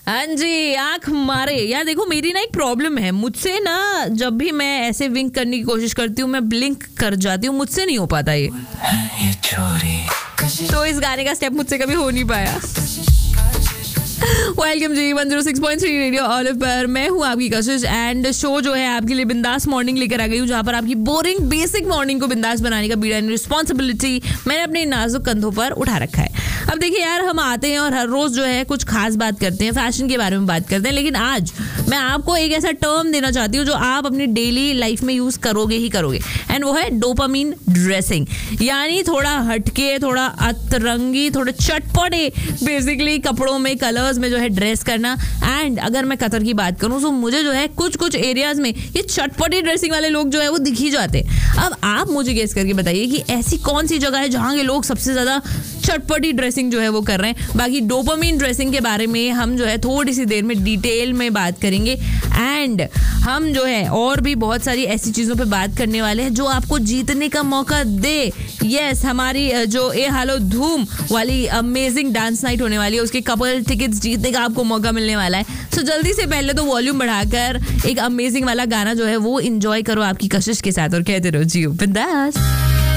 हाँ जी, आंख मारे। यार देखो, मेरी ना एक प्रॉब्लम है, मुझसे ना जब भी मैं ऐसे विंक करने की कोशिश करती हूँ मैं ब्लिंक कर जाती हूँ, मुझसे नहीं हो पाता ये। तो इस गाने का स्टेप मुझसे कभी हो नहीं पाया। वेलकम जी 106.3 रेडियो ऑलिव पर मैं हूँ आपकी कशिश एंड शो जो है आपके लिए बिंदास मॉर्निंग लेकर आ गई हूँ, जहाँ पर आपकी बोरिंग बेसिक मॉर्निंग को बिंदास बनाने का बीड़ा एंड रिस्पॉन्सिबिलिटी मैंने अपने नाजुक कंधों पर उठा रखा है। अब देखिए यार, हम आते हैं और हर रोज जो है कुछ खास बात करते हैं, फैशन के बारे में बात करते हैं, लेकिन आज मैं आपको एक ऐसा टर्म देना चाहती हूँ जो आप अपनी डेली लाइफ में यूज करोगे ही करोगे, एंड वो है डोपामीन ड्रेसिंग। यानी थोड़ा हटके, थोड़ा अतरंगी, थोड़े चटपटे बेसिकली कपड़ों में, कलर्स में जो है ड्रेस करना। एंड अगर मैं कतर की बात करूं तो मुझे जो है कुछ एरियाज में ये चटपटी ड्रेसिंग वाले लोग जो है वो दिख ही जाते हैं। अब आप मुझे गेस करके बताइए कि ऐसी कौन सी जगह है जहां के लोग सबसे ज्यादा चटपटी ड्रेसिंग जो है वो कर रहे हैं। बाकी डोपामीन ड्रेसिंग के बारे में हम जो है थोड़ी सी देर में डिटेल में बात करेंगे, एंड हम जो है और भी बहुत सारी ऐसी चीजों पे बात करने वाले हैं जो आपको जीतने का मौका दे। यस, हमारी जो ए हालो धूम वाली अमेजिंग डांस नाइट होने वाली है, उसके कपल टिकट्स जीतने का आपको मौका मिलने वाला है। सो जल्दी से पहले तो वॉल्यूम बढ़ाकर एक अमेजिंग वाला गाना जो है वो एंजॉय करो आपकी कशिश के साथ और कहते रहो जियो बिंदास।